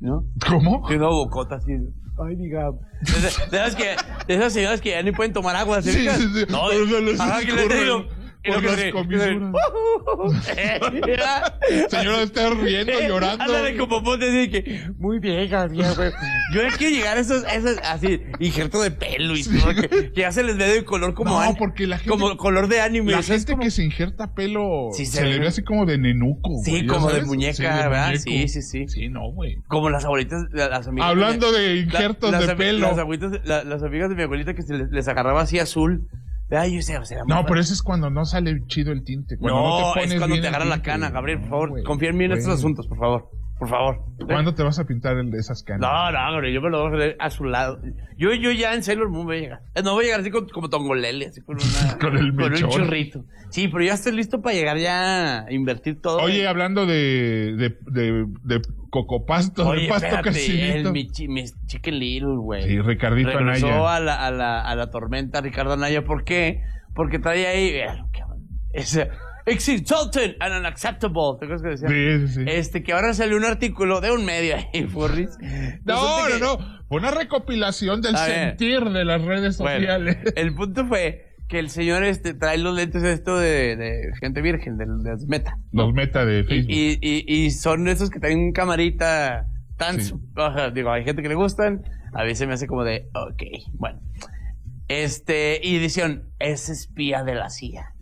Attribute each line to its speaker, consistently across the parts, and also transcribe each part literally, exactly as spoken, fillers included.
Speaker 1: ¿no?
Speaker 2: ¿Cómo?
Speaker 1: De una bocota así. Ay, diga. De esas, que, de esas señoras que ya ni pueden tomar agua. ¿Sí?
Speaker 2: Sí, sí, sí.
Speaker 1: No,
Speaker 2: Pero se les
Speaker 1: ajá, que les digo.
Speaker 2: por las comisuras. Señora, está riendo, llorando.
Speaker 1: Ándale como ponte así que, muy bien, Gabriel, güey. Yo quiero llegar a esos, esos así, injerto de pelo y
Speaker 2: Sí.
Speaker 1: todo, que, que ya se les ve de color como,
Speaker 2: No,
Speaker 1: an-
Speaker 2: porque la gente-
Speaker 1: como color de anime.
Speaker 2: La
Speaker 1: o sea, es
Speaker 2: gente
Speaker 1: como-
Speaker 2: que se injerta pelo
Speaker 1: Sí,
Speaker 2: se,
Speaker 1: se
Speaker 2: le
Speaker 1: ve.
Speaker 2: ve así como de nenuco.
Speaker 1: Sí,
Speaker 2: güey, ¿ya
Speaker 1: como de
Speaker 2: sabes?
Speaker 1: muñeca,
Speaker 2: Sí, de
Speaker 1: ¿verdad?
Speaker 2: muñeco.
Speaker 1: Sí, sí, sí.
Speaker 2: Sí, no, güey.
Speaker 1: Como las abuelitas, la- las amigas.
Speaker 2: Hablando
Speaker 1: mi-
Speaker 2: de injertos
Speaker 1: la- las
Speaker 2: de
Speaker 1: ami-
Speaker 2: pelo.
Speaker 1: Las, abuelitas, la- las amigas de mi abuelita que se les, les agarraba así azul. Ay, yo sé, o sea,
Speaker 2: No, pero eso es cuando no sale chido el tinte. Cuando no,
Speaker 1: No,
Speaker 2: te pones
Speaker 1: es cuando
Speaker 2: bien
Speaker 1: te
Speaker 2: el
Speaker 1: agarran la
Speaker 2: tinte,
Speaker 1: cana,
Speaker 2: güey.
Speaker 1: Gabriel, por
Speaker 2: No,
Speaker 1: favor.
Speaker 2: güey,
Speaker 1: Confía en mí en estos
Speaker 2: güey.
Speaker 1: asuntos, por favor. Por favor.
Speaker 2: ¿Cuándo te vas a pintar el de esas canas?
Speaker 1: No, no, Gabriel, yo me lo voy a hacer a su lado. Yo, yo ya en Sailor Moon voy a llegar. Eh, No voy a llegar así con- como Tongolele, así con una...
Speaker 2: Con el
Speaker 1: Con un
Speaker 2: mechón.
Speaker 1: churrito. Sí, pero ya estoy listo para llegar ya a invertir todo.
Speaker 2: Oye, hablando de, de, de, de cocopasto,
Speaker 1: Oye,
Speaker 2: de pasto
Speaker 1: espérate,
Speaker 2: casinito.
Speaker 1: el, mi, chi- mi Chicken Little, güey.
Speaker 2: Sí, Ricardito
Speaker 1: Regresó
Speaker 2: Anaya.
Speaker 1: a la, a, la, a la tormenta Ricardo Anaya. ¿Por qué? Porque trae ahí... eh, qué- Ese... It's insulting and unacceptable. ¿Te acuerdas que decía?
Speaker 2: Sí, sí, sí.
Speaker 1: Este, que ahora salió un artículo de un medio ahí, Furris.
Speaker 2: No,
Speaker 1: Resulta
Speaker 2: no,
Speaker 1: que-
Speaker 2: no. Fue una recopilación del
Speaker 1: A ver.
Speaker 2: sentir de las redes
Speaker 1: Bueno,
Speaker 2: sociales.
Speaker 1: el punto fue que el señor este trae los lentes esto de, de gente virgen, de, de Meta.
Speaker 2: Los meta de
Speaker 1: Y,
Speaker 2: Facebook.
Speaker 1: y, y, y son esos que traen camarita tan...
Speaker 2: Sí.
Speaker 1: su- o sea, digo, hay gente que le gustan. A veces me hace como de, ok, bueno. Este, y decían, es espía de la C I A.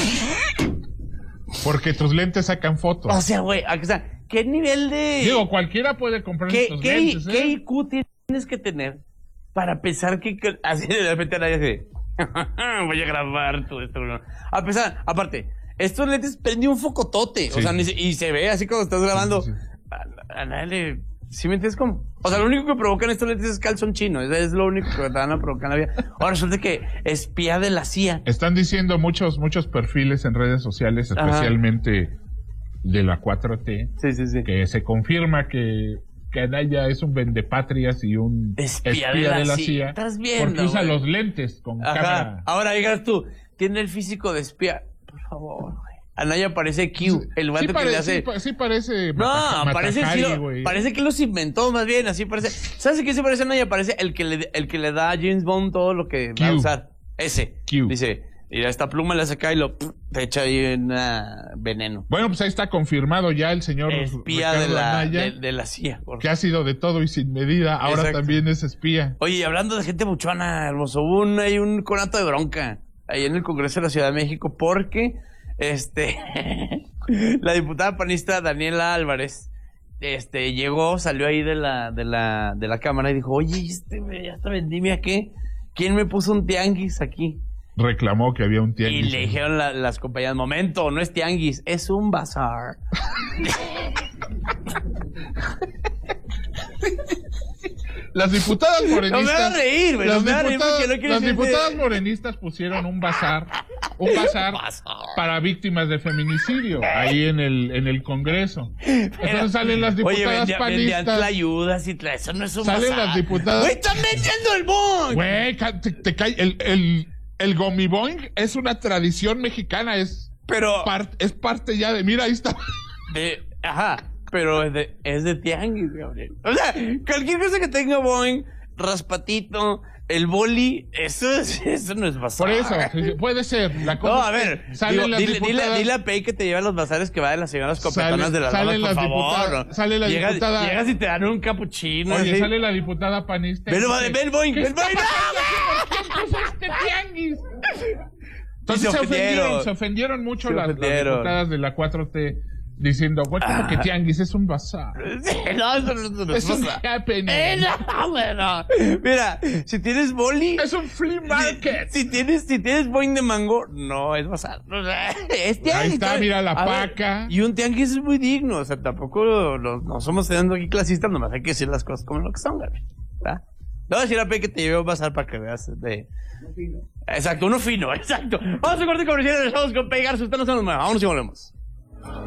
Speaker 2: Porque tus lentes sacan fotos.
Speaker 1: O sea, güey, o sea, ¿qué nivel de...
Speaker 2: Digo, cualquiera puede comprar
Speaker 1: ¿Qué,
Speaker 2: estos
Speaker 1: qué,
Speaker 2: lentes,
Speaker 1: ¿Qué
Speaker 2: ¿eh?
Speaker 1: I Q tienes que tener para pensar que, que- así de repente nadie dice, voy a grabar todo esto? ¿No? A pesar, aparte, estos lentes prende un focotote,
Speaker 2: Sí.
Speaker 1: o sea, ni se- y se ve así cuando estás grabando.
Speaker 2: Sí, sí,
Speaker 1: A, a nadie le... ¿Sí me entiendes cómo? O sea, lo único que provocan estos lentes es calzón chino, es, es lo único que te van a provocar en la vida. Ahora resulta que espía de la C I A.
Speaker 2: Están diciendo muchos, muchos perfiles en redes sociales,
Speaker 1: Ajá.
Speaker 2: especialmente de la cuatro T,
Speaker 1: Sí, sí, sí.
Speaker 2: que se confirma que, que Anaya es un vendepatrias y un
Speaker 1: Espía de la C I A. Estás viendo,
Speaker 2: porque usa
Speaker 1: güey.
Speaker 2: los lentes con
Speaker 1: Ajá.
Speaker 2: cámara.
Speaker 1: Ahora digas tú, tiene el físico de espía. Por favor, güey. Anaya parece Q, el guante
Speaker 2: sí,
Speaker 1: que
Speaker 2: pare-
Speaker 1: le hace.
Speaker 2: sí, pa- sí parece
Speaker 1: No,
Speaker 2: Mataja-
Speaker 1: parece,
Speaker 2: Matajari,
Speaker 1: sí lo-
Speaker 2: güey.
Speaker 1: parece que los inventó más bien, así parece. ¿Sabes qué se parece a Anaya? Parece el que le, el que le da a James Bond todo lo que va a
Speaker 2: Q.
Speaker 1: usar. Ese.
Speaker 2: Q.
Speaker 1: Dice, mira, esta pluma la saca y lo pff, te echa ahí una veneno.
Speaker 2: Bueno, pues ahí está confirmado ya el señor
Speaker 1: Espía de
Speaker 2: Ricardo
Speaker 1: la,
Speaker 2: Anaya,
Speaker 1: de, de la C I A. por
Speaker 2: que ha sido de todo y sin medida, ahora
Speaker 1: Exacto.
Speaker 2: también es espía.
Speaker 1: Oye, y hablando de gente buchona, hermoso, hubo un, hay un conato de bronca ahí en el Congreso de la Ciudad de México porque, este, la diputada panista Daniela Álvarez, este, llegó, salió ahí de la, de la, de la cámara y dijo, oye, este, ya esta vendimia, ¿qué? ¿Quién me puso un tianguis aquí?
Speaker 2: Reclamó que había un
Speaker 1: Y
Speaker 2: tianguis.
Speaker 1: le dijeron la- las compañías, momento, no es tianguis, es un bazar.
Speaker 2: Las diputadas morenistas.
Speaker 1: No me hagas reír, güey,
Speaker 2: las
Speaker 1: no me hagas reír
Speaker 2: diputadas-
Speaker 1: porque no quiero
Speaker 2: las
Speaker 1: decirte-
Speaker 2: diputadas morenistas pusieron un bazar, un bazar para víctimas de feminicidio ahí en el en el Congreso. Entonces salen las
Speaker 1: Oye,
Speaker 2: diputadas
Speaker 1: vendían, vendían
Speaker 2: panistas.
Speaker 1: tlayudas y tla- eso no es un
Speaker 2: Salen
Speaker 1: bazar.
Speaker 2: las diputadas-
Speaker 1: ¡Güey, están vendiendo el bon!
Speaker 2: Güey, ca- te, te cae el el el gomiboing es una tradición mexicana, es
Speaker 1: Pero,
Speaker 2: par- es parte ya de, mira, ahí está.
Speaker 1: de, ajá, pero es de, es de tianguis, Gabriel. O sea, cualquier cosa que tenga Boeing, raspatito, el boli, eso, es- eso no es bazar.
Speaker 2: Por eso, sí, puede ser. La cosa
Speaker 1: No,
Speaker 2: es
Speaker 1: a
Speaker 2: que
Speaker 1: ver,
Speaker 2: salen
Speaker 1: digo,
Speaker 2: las
Speaker 1: dile, dile,
Speaker 2: diputadas-
Speaker 1: dile a Pei que te lleva a los bazares que va de las señoras copetonas
Speaker 2: Sale-
Speaker 1: de las
Speaker 2: salen
Speaker 1: damas, por
Speaker 2: las
Speaker 1: favor.
Speaker 2: diputadas-
Speaker 1: ¿no?
Speaker 2: sale la
Speaker 1: llegas,
Speaker 2: diputada-
Speaker 1: Llegas y te dan un capuchino.
Speaker 2: Oye,
Speaker 1: así.
Speaker 2: sale la diputada panista. y
Speaker 1: Ve,
Speaker 2: dice,
Speaker 1: ve el Boeing,
Speaker 2: ¿qué
Speaker 1: ve el
Speaker 2: está
Speaker 1: Boeing.
Speaker 2: pasando aquí? ¿Por qué empezaste tianguis? Entonces
Speaker 1: Y
Speaker 2: se
Speaker 1: se
Speaker 2: ofendieron,
Speaker 1: ofendieron.
Speaker 2: se ofendieron mucho
Speaker 1: Se
Speaker 2: las, las
Speaker 1: ofendieron.
Speaker 2: diputadas de la cuatro T diciendo, güey, como que tianguis es un bazar.
Speaker 1: No, eso no, eso no
Speaker 2: Es un
Speaker 1: pasa.
Speaker 2: happening.
Speaker 1: Eh, no, güey, no. Mira, si tienes boli,
Speaker 2: Es un flea market.
Speaker 1: Si, si tienes, si tienes boing de mango, no es bazar. O sea, es tianguis.
Speaker 2: Ahí está,
Speaker 1: ¿sabes?
Speaker 2: mira la
Speaker 1: A ver,
Speaker 2: paca.
Speaker 1: y un tianguis es muy digno. O sea, tampoco lo- lo- no somos teniendo aquí clasistas, nomás hay que decir las cosas como lo que son, güey. ¿Verdad? Le voy a decir a Pe que te lleve a un bazar para que veas de... Exacto, uno fino, exacto. Vamos a corte comercial y regresamos con Pe Garza. Usted no se nos mueva. Vámonos y volvemos.